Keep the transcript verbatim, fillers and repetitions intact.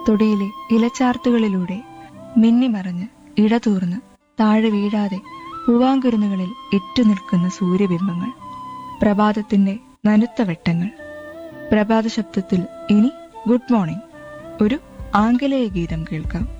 തൊടിയിലെ ഇലച്ചാർത്തുകളിലൂടെ മിന്നിമറഞ്ഞ് ഇടതൂർന്ന് താഴെ വീഴാതെ പൂവാങ്കുരുന്നുകളിൽ ഇറ്റുനിൽക്കുന്ന സൂര്യബിംബങ്ങൾ, പ്രഭാതത്തിന്റെ നനുത്ത വെട്ടങ്ങൾ. പ്രഭാത ശബ്ദത്തിൽ ഇനി ഗുഡ് മോർണിംഗ്, ഒരു ആംഗലേയ ഗീതം കേൾക്കാം.